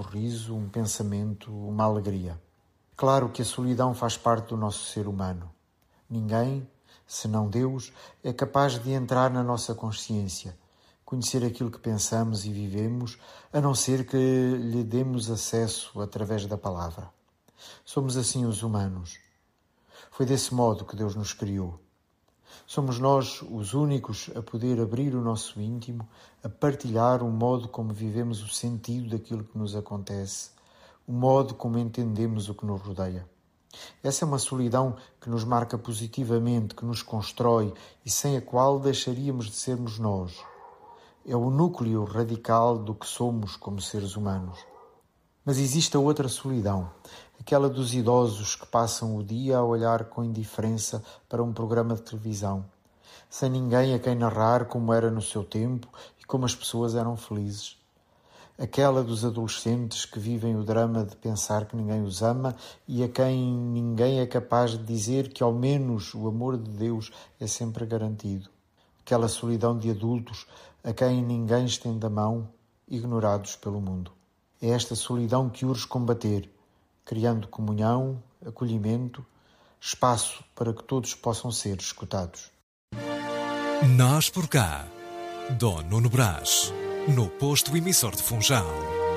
riso, um pensamento, uma alegria. Claro que a solidão faz parte do nosso ser humano. Ninguém, senão Deus, é capaz de entrar na nossa consciência, conhecer aquilo que pensamos e vivemos, a não ser que lhe demos acesso através da palavra. Somos assim os humanos. Foi desse modo que Deus nos criou. Somos nós os únicos a poder abrir o nosso íntimo, a partilhar o modo como vivemos o sentido daquilo que nos acontece, o modo como entendemos o que nos rodeia. Essa é uma solidão que nos marca positivamente, que nos constrói e sem a qual deixaríamos de sermos nós. É o núcleo radical do que somos como seres humanos. Mas existe a outra solidão, aquela dos idosos que passam o dia a olhar com indiferença para um programa de televisão, sem ninguém a quem narrar como era no seu tempo e como as pessoas eram felizes. Aquela dos adolescentes que vivem o drama de pensar que ninguém os ama e a quem ninguém é capaz de dizer que ao menos o amor de Deus é sempre garantido. Aquela solidão de adultos a quem ninguém estende a mão, ignorados pelo mundo. É esta solidão que urge combater, criando comunhão, acolhimento, espaço para que todos possam ser escutados. Nós por cá, Dom Nuno Brás, no posto emissor de Funchal.